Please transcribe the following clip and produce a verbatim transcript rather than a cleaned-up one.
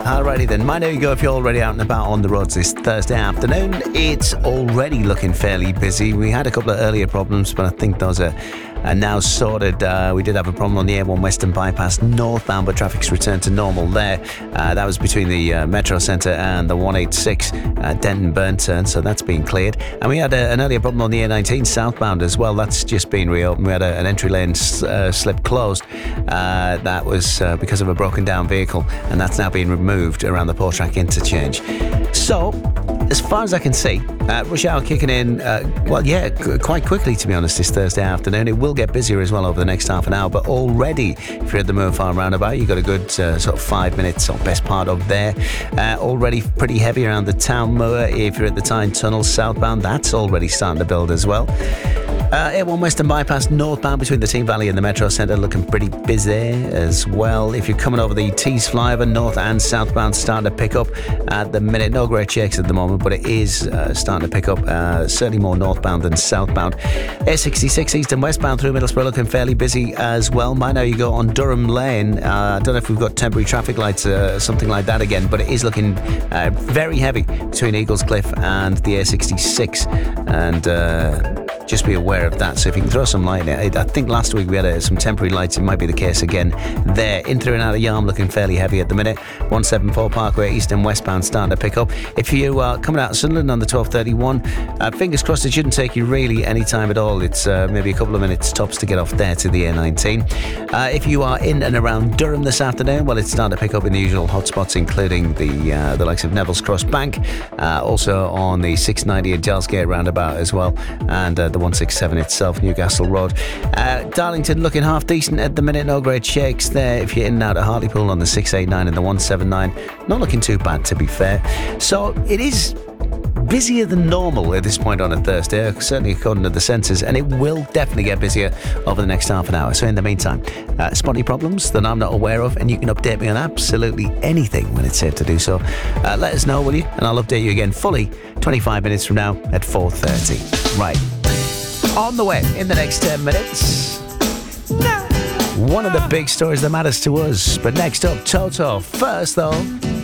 Alrighty then, mind how you go if you're already out and about on the roads this Thursday afternoon. It's already looking fairly busy. We had a couple of earlier problems, but I think those are, are now sorted. Uh, we did have a problem on the A one Western Bypass northbound, but traffic's returned to normal there. Uh, that was between the uh, Metro Centre and the one eighty-six uh, Denton Burn turn, so that's been cleared. And we had a, an earlier problem on the A nineteen southbound as well. That's just been reopened. We had a, an entry lane uh, slip closed. Uh, that was uh, because of a broken down vehicle, and that's now been removed around the Portrack interchange. So, as far as I can see, uh, rush hour kicking in, uh, well, yeah, c- quite quickly, to be honest, this Thursday afternoon. It will get busier as well over the next half an hour, but already, if you're at the Moor Farm roundabout, you've got a good uh, sort of five minutes or best part of there. Uh, already pretty heavy around the Town Moor. If you're at the Tyne Tunnel southbound, that's already starting to build as well. Uh, A one Western Bypass northbound between the Team Valley and the Metro Centre looking pretty busy as well. If you're coming over the Tees flyover, north and southbound starting to pick up at the minute. No great shakes at the moment, but it is uh, starting to pick up. Uh, certainly more northbound than southbound. A sixty-six east and westbound through Middlesbrough looking fairly busy as well. Mind how you go on Durham Lane. Uh, I don't know if we've got temporary traffic lights, uh, something like that again, but it is looking uh, very heavy between Eagles Cliff and the A sixty-six. And uh, just be aware of that. So if you can throw some light in it. I think last week we had uh, some temporary lights. It might be the case again there. In through and out of Yarm looking fairly heavy at the minute. one seventy-four Parkway east and westbound starting to pick up. If you are coming out of Sunderland on the twelve thirty-one, uh, fingers crossed it shouldn't take you really any time at all. It's uh, maybe a couple of minutes tops to get off there to the A nineteen. Uh, if you are in and around Durham this afternoon, well, it's starting to pick up in the usual hotspots, including the uh, the likes of Neville's Cross Bank, uh, also on the six ninety at Gate roundabout as well, and uh, the one sixty-seven itself, Newcastle Road. Uh, Darlington looking half decent at the minute, no great shakes there. If you're in and out of Hartlepool on the six eighty-nine and the one seventy-nine, not looking too bad to be fair. So it is busier than normal at this point on a Thursday, certainly according to the sensors, and it will definitely get busier over the next half an hour. So in the meantime, uh, spotty problems that I'm not aware of, and you can update me on absolutely anything when it's safe to do so. Uh, let us know, will you? And I'll update you again fully twenty-five minutes from now at four thirty. Right. On the way in the next ten minutes. One of the big stories that matters to us. But next up, Toto. First, though,